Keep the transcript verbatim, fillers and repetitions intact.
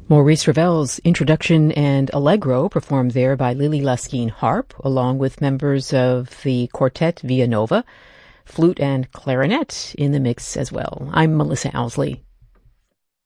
Maurice Ravel's Introduction and Allegro, performed there by Lily Laskin harp, along with members of the Quartet Villanova, flute and clarinet in the mix as well. I'm Melissa Owsley.